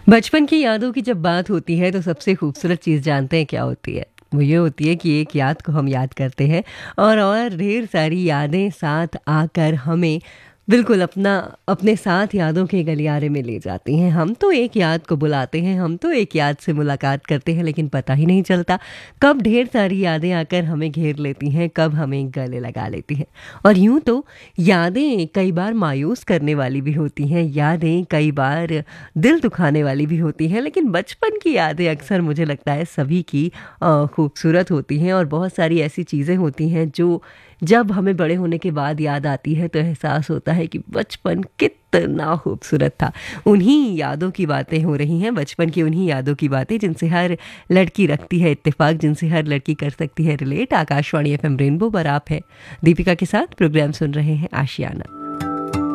बचपन की यादों की जब बात होती है तो सबसे खूबसूरत चीज़ जानते हैं क्या होती है? वो ये होती है कि एक याद को हम याद करते हैं और ढेर सारी यादें साथ आकर हमें बिल्कुल अपने साथ यादों के गलियारे में ले जाती हैं। हम तो एक याद को बुलाते हैं, हम तो एक याद से मुलाकात करते हैं, लेकिन पता ही नहीं चलता कब ढेर सारी यादें आकर हमें घेर लेती हैं, कब हमें गले लगा लेती हैं। और यूँ तो यादें कई बार मायूस करने वाली भी होती हैं, यादें कई बार दिल दुखाने वाली भी होती हैं, लेकिन बचपन की यादें अक्सर मुझे लगता है सभी की खूबसूरत होती हैं। और बहुत सारी ऐसी चीज़ें होती हैं जो जब हमें बड़े होने के बाद याद आती है तो एहसास होता है कि बचपन कितना खूबसूरत था। उन्हीं यादों की बातें हो रही हैं, बचपन की उन्हीं यादों की बातें जिनसे हर लड़की रखती है इत्तेफाक, जिनसे हर लड़की कर सकती है रिलेट। आकाशवाणी एफएम रेनबो पर आप है दीपिका के साथ प्रोग्राम सुन रहे हैं आशियाना।